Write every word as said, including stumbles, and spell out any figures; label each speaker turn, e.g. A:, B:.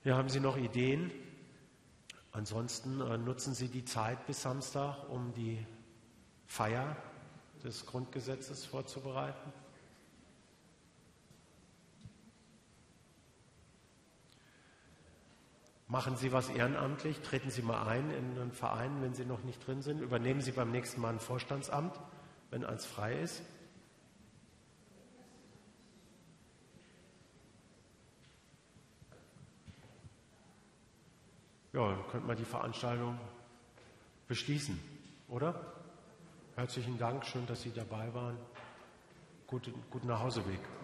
A: Ja, haben Sie noch Ideen? Ansonsten äh, nutzen Sie die Zeit bis Samstag, um die Feier des Grundgesetzes vorzubereiten. Machen Sie was ehrenamtlich, treten Sie mal ein in einen Verein, wenn Sie noch nicht drin sind. Übernehmen Sie beim nächsten Mal ein Vorstandsamt, wenn eins frei ist. Ja, dann könnte man die Veranstaltung beschließen, oder? Herzlichen Dank, schön, dass Sie dabei waren. Guten, guten Nachhauseweg.